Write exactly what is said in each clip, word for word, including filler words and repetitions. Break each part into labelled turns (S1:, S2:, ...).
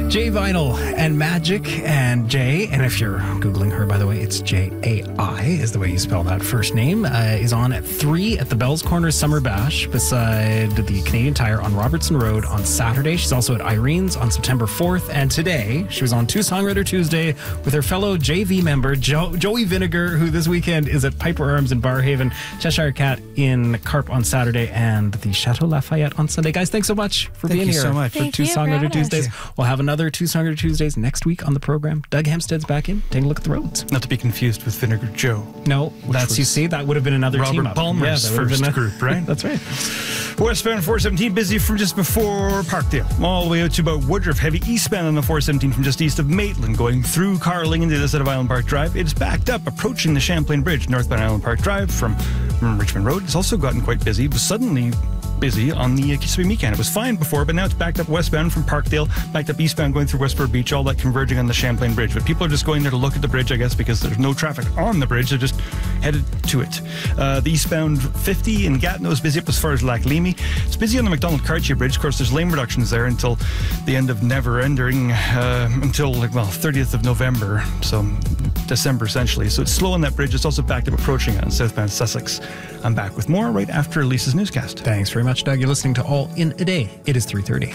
S1: Jay Vinyl and Magic and Jay, and if you're Googling her, by the way, it's J A I is the way you spell that first name, uh, is on at three at the Bell's Corner Summer Bash beside the Canadian Tire on Robertson Road on Saturday. She's also at Irene's on September fourth, and today she was on Two Songwriter Tuesday with her fellow J V member, jo- Joey Vinegar, who this weekend is at Piper Arms in Barhaven, Cheshire Cat in Carp on Saturday, and the Chateau Lafayette on Sunday. Guys, thanks so much for
S2: Thank
S1: being
S2: you
S1: here
S2: so much.
S1: for
S3: Thank
S1: Two
S3: you for
S1: Songwriter
S3: having us.
S1: Tuesdays. We'll have another Two Songwriter Tuesdays next week on the program. Doug Hempstead's back in, taking a look at the roads.
S2: Not to be confused with Vinegar Joe.
S1: No, that's, you see, that would have been another
S2: Robert
S1: team up.
S2: Palmer's
S1: that would have
S2: first
S1: been a-
S2: group, right?
S1: That's right.
S2: Westbound four seventeen busy from just before Parkdale, all the way out to about Woodruff. Heavy eastbound on the four seventeen from just east of Maitland, going through Carling into the side of Island Park Drive. It's backed up approaching the Champlain Bridge, northbound Island Park Drive from Richmond Road. It's also gotten quite busy. It was suddenly busy on the Kissimmee Mecan. It was fine before, but now it's backed up westbound from Parkdale, backed up eastbound going through Westport Beach, all that converging on the Champlain Bridge. But people are just going there to look at the bridge, I guess, because there's no traffic on the bridge. They're just headed to it. Uh, the eastbound fifty in Gatineau is busy up as far as Lac Leamy. It's busy on the McDonald-Cartier Bridge. Of course, there's lane reductions there until the end of never ending, uh, until, like, well, thirtieth of November, so December essentially. So it's slow on that bridge. It's also backed up approaching it on southbound Sussex. I'm back with more right after Lisa's newscast.
S1: Thanks very much, Doug. You're listening to All in a Day. It is three thirty.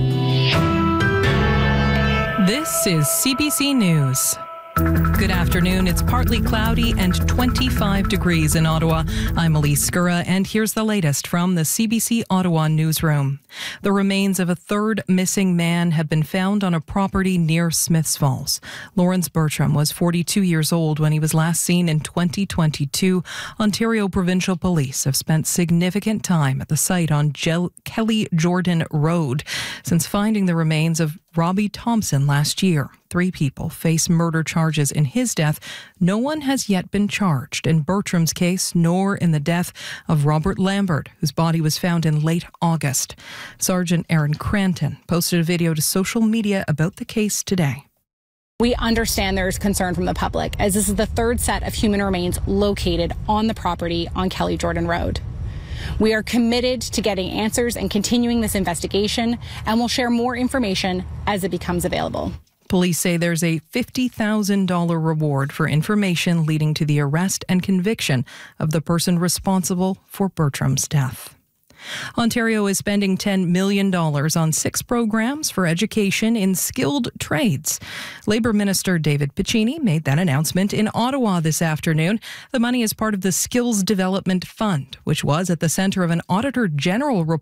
S4: This is C B C News. Good afternoon. It's partly cloudy and twenty-five degrees in Ottawa. I'm Elise Skura, and here's the latest from the C B C Ottawa newsroom. The remains of a third missing man have been found on a property near Smiths Falls. Lawrence Bertram was forty-two years old when he was last seen in twenty twenty-two. Ontario Provincial Police have spent significant time at the site on Gel- Kelly Jordan Road since finding the remains of Robbie Thompson last year. Three people face murder charges in his death. No one has yet been charged in Bertram's case, nor in the death of Robert Lambert, whose body was found in late August. Sergeant Aaron Cranton posted a video to social media about the case today.
S5: We understand there's concern from the public, as this is the third set of human remains located on the property on Kelly Jordan Road. We are committed to getting answers and continuing this investigation, and we'll share more information as it becomes available.
S4: Police say there's a fifty thousand dollars reward for information leading to the arrest and conviction of the person responsible for Bertram's death. Ontario is spending ten million dollars on six programs for education in skilled trades. Labour Minister David Piccini made that announcement in Ottawa this afternoon. The money is part of the Skills Development Fund, which was at the centre of an Auditor General report